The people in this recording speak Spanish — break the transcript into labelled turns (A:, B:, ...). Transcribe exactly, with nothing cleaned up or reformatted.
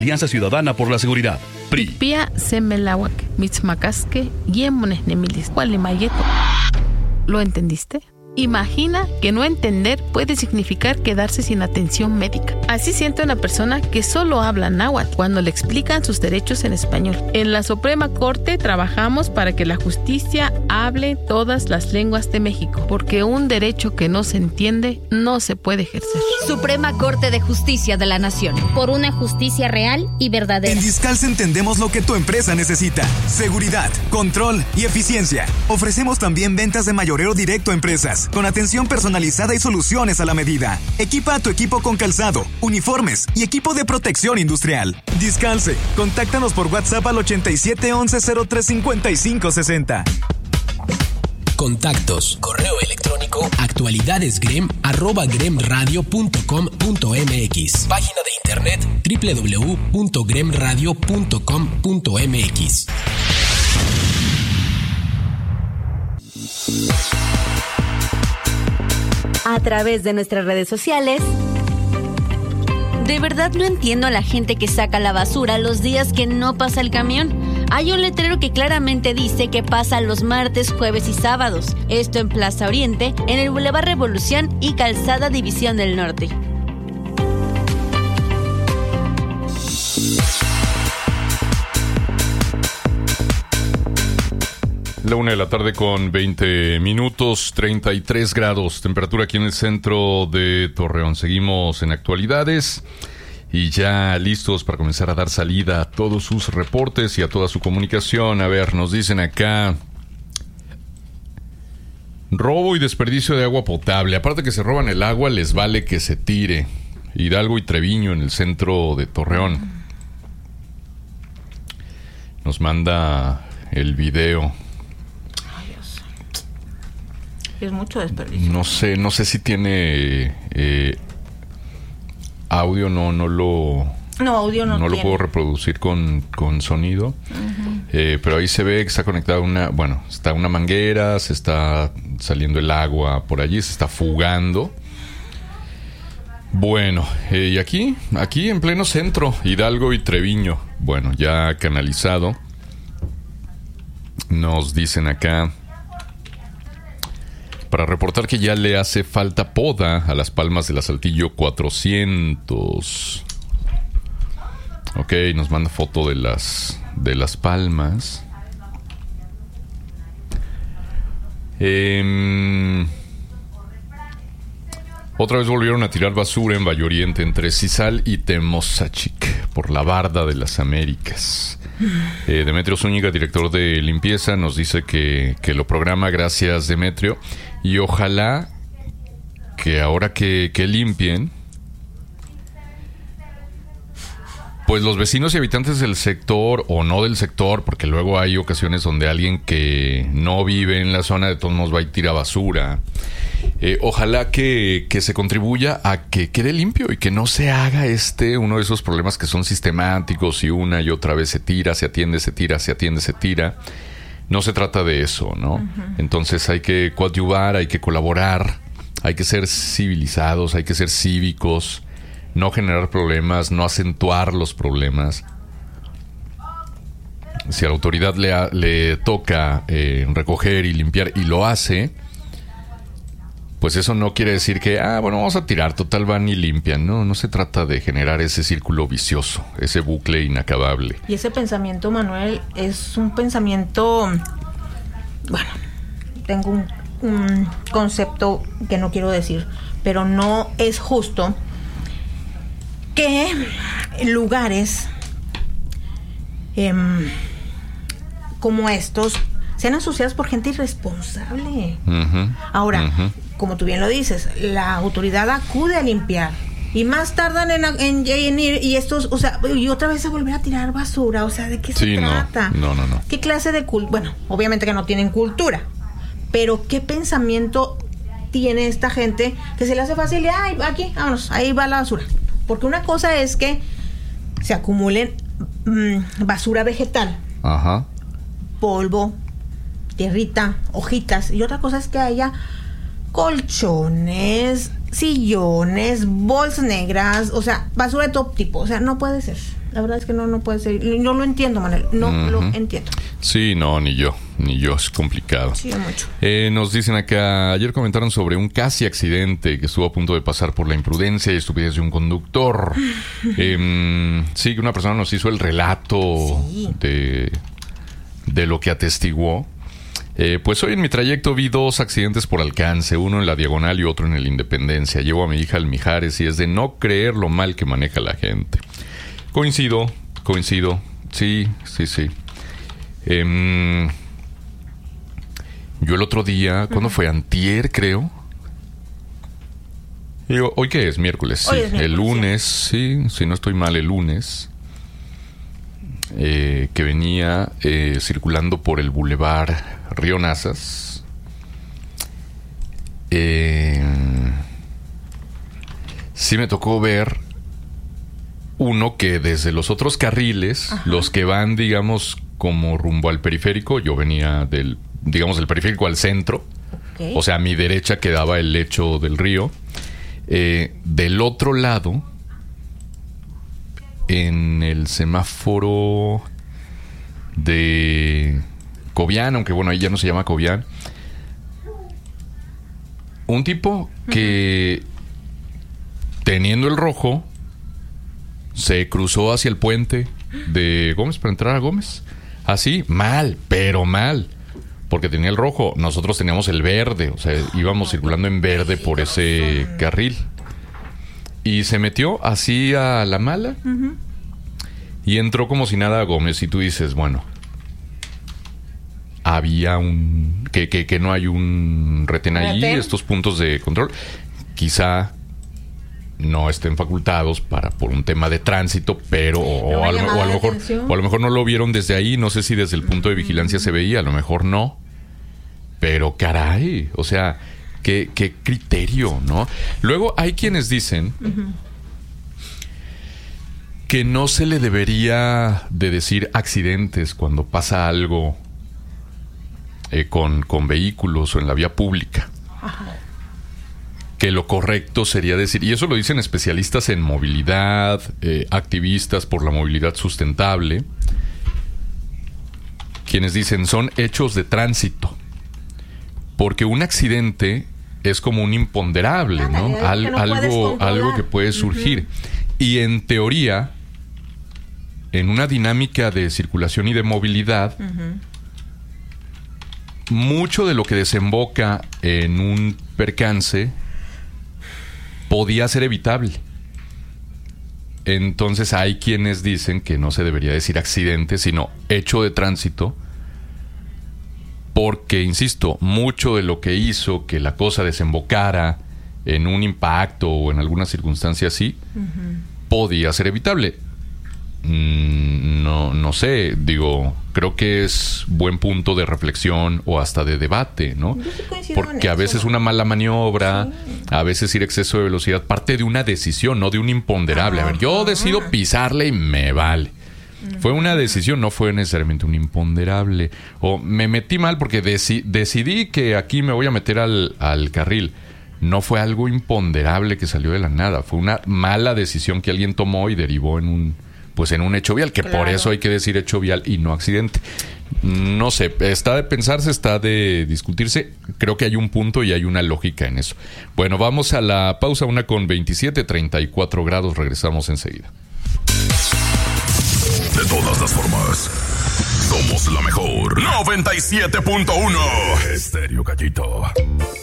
A: Alianza Ciudadana por la Seguridad. P R I.
B: Pia semelawak, mitzmacasque, yemones nemilis, cualimayeto. ¿Lo entendiste? Imagina que no entender puede significar quedarse sin atención médica. Así siente una persona que solo habla náhuatl cuando le explican sus derechos en español. En la Suprema Corte trabajamos para que la justicia hable todas las lenguas de México, porque un derecho que no se entiende no se puede ejercer.
C: Suprema Corte de Justicia de la Nación.
D: Por una justicia real y verdadera.
E: En Discalce entendemos lo que tu empresa necesita: seguridad, control y eficiencia. Ofrecemos también ventas de mayoreo directo a empresas, con atención personalizada y soluciones a la medida. Equipa a tu equipo con calzado, uniformes y equipo de protección industrial. Discalce, contáctanos por WhatsApp al ochenta y siete once cero tres cincuenta y cinco sesenta.
F: Contactos, correo electrónico, actualidadesgrem arroba gremradio punto com punto mx. Página de internet doble u doble u doble u punto gremradio punto com punto mx.
C: A través de nuestras redes sociales. De verdad no entiendo a la gente que saca la basura los días que no pasa el camión. Hay un letrero que claramente dice que pasa los martes, jueves y sábados. Esto en Plaza Oriente, en el Boulevard Revolución y Calzada División del Norte.
G: La una de la tarde con veinte minutos, treinta y tres grados, temperatura aquí en el centro de Torreón. Seguimos en actualidades y ya listos para comenzar a dar salida a todos sus reportes y a toda su comunicación. A ver, nos dicen acá: robo y desperdicio de agua potable. Aparte que se roban el agua, les vale que se tire. Hidalgo y Treviño, en el centro de Torreón. Nos manda el video.
H: Es mucho desperdicio.
G: No sé, no sé si tiene eh, audio, no, no lo.
H: No, audio no,
G: no
H: tiene.
G: lo puedo reproducir con, con sonido. Uh-huh. Eh, pero ahí se ve que está conectada una, bueno, está una manguera, se está saliendo el agua por allí, se está fugando. Bueno, eh, y aquí, aquí en pleno centro, Hidalgo y Treviño, bueno, ya canalizado. Nos dicen acá, para reportar que ya le hace falta poda a las palmas de la Saltillo cuatrocientos. Ok, nos manda foto de las de las palmas. Eh, otra vez volvieron a tirar basura en Valle Oriente, entre Cisal y Temozachic, por la Barda de las Américas. Eh, Demetrio Zúñiga, director de limpieza, nos dice que, que lo programa. Gracias, Demetrio. Y ojalá que ahora que, que limpien, pues los vecinos y habitantes del sector, o no del sector, porque luego hay ocasiones donde alguien que no vive en la zona de todos modos va y tira basura. Eh, ojalá que, que se contribuya a que quede limpio y que no se haga este uno de esos problemas que son sistemáticos y una y otra vez se tira, se atiende, se tira, se atiende, se tira. No se trata de eso, ¿no? Uh-huh. Entonces hay que coadyuvar, hay que colaborar, hay que ser civilizados, hay que ser cívicos, no generar problemas, no acentuar los problemas. Si a la autoridad le, a, le toca eh, recoger y limpiar y lo hace, pues eso no quiere decir que, ah, bueno, vamos a tirar, total van y limpian. No, no se trata de generar ese círculo vicioso, ese bucle inacabable.
H: Y ese pensamiento, Manuel, es un pensamiento, bueno, tengo un, un concepto que no quiero decir, pero no es justo que lugares eh, como estos sean asociados por gente irresponsable. Uh-huh. Ahora, uh-huh. como tú bien lo dices, la autoridad acude a limpiar y más tardan en, en, en ir y estos, o sea, y otra vez a volver a tirar basura. O sea, ¿de qué
G: sí,
H: se
G: no,
H: trata?
G: No, no, no.
H: ¿Qué clase de cultura? Bueno, obviamente que no tienen cultura, pero ¿qué pensamiento tiene esta gente que se le hace fácil? Ay, aquí, vámonos, ahí va la basura. Porque una cosa es que se acumulen mmm, basura vegetal,
G: ajá,
H: polvo, tierrita, hojitas, y otra cosa es que haya colchones, sillones, bolsas negras, o sea, basura de todo tipo. O sea, no puede ser. La verdad es que no, no puede ser. No lo entiendo, Manuel. No uh-huh. lo entiendo.
G: Sí, no, ni yo. Ni yo. Es complicado.
H: Sí, mucho.
G: Eh, nos dicen acá, ayer comentaron sobre un casi accidente que estuvo a punto de pasar por la imprudencia y estupidez de un conductor. eh, sí, que una persona nos hizo el relato sí. de, de lo que atestiguó. Eh, pues hoy en mi trayecto vi dos accidentes por alcance, uno en la Diagonal y otro en el Independencia. Llevo a mi hija al Mijares y es de no creer lo mal que maneja la gente. Coincido, coincido. Sí, sí, sí. Eh, yo el otro día, ¿cuándo uh-huh. fue? Antier, creo. Digo, ¿hoy qué es? Miércoles.
H: Hoy
G: sí.
H: es miércoles,
G: el lunes, sí. sí, si no estoy mal, el lunes. Eh, que venía eh, circulando por el Boulevard Río Nazas. Eh, sí me tocó ver uno que desde los otros carriles, Ajá. los que van, digamos, como rumbo al periférico, yo venía del, digamos, del periférico al centro, okay. o sea, a mi derecha quedaba el lecho del río. Eh, del otro lado, en el semáforo de Cobián, aunque bueno, ahí ya no se llama Cobián, un tipo que, uh-huh. teniendo el rojo, se cruzó hacia el puente de Gómez para entrar a Gómez. Así, mal, pero mal. Porque tenía el rojo, nosotros teníamos el verde. O sea, íbamos circulando en verde por ese carril. Y se metió así a la mala. Uh-huh. Y entró como si nada a Gómez. Y tú dices, bueno, había un... Que, que, que no hay un retén ahí, estos puntos de control. Quizá no estén facultados para por un tema de tránsito, pero o, o, a, lo, o, a lo mejor, o a lo mejor no lo vieron desde ahí. No sé si desde el punto de vigilancia se veía, a lo mejor no. Pero caray, o sea, qué, qué criterio, ¿no? Luego hay quienes dicen uh-huh. que no se le debería de decir accidentes cuando pasa algo eh, con, con vehículos o en la vía pública. Ajá. Que lo correcto sería decir, y eso lo dicen especialistas en movilidad, eh, activistas por la movilidad sustentable, quienes dicen son hechos de tránsito, porque un accidente es como un imponderable, ¿no? Al, no algo, algo que puede surgir. Uh-huh. Y en teoría, en una dinámica de circulación y de movilidad, uh-huh. mucho de lo que desemboca en un percance podía ser evitable. Entonces hay quienes dicen que no se debería decir accidente, sino hecho de tránsito, porque, insisto, mucho de lo que hizo que la cosa desembocara en un impacto o en alguna circunstancia así, uh-huh. podía ser evitable. Mm, no, no sé, digo, creo que es buen punto de reflexión o hasta de debate, ¿no? Sí, porque a veces una mala maniobra, sí. a veces ir a exceso de velocidad, parte de una decisión, no de un imponderable. Ah, a ver, yo decido pisarle y me vale. Fue una decisión, no fue necesariamente un imponderable. O me metí mal porque deci- decidí que aquí me voy a meter al, al carril. No fue algo imponderable que salió de la nada. Fue una mala decisión que alguien tomó y derivó en un... pues en un hecho vial, que claro. por eso hay que decir hecho vial y no accidente. No sé, está de pensarse, está de discutirse. Creo que hay un punto y hay una lógica en eso. Bueno, vamos a la pausa, una con veintisiete, treinta y cuatro grados. Regresamos enseguida.
A: De todas las formas, somos la mejor. noventa y siete punto uno Estéreo Gallito.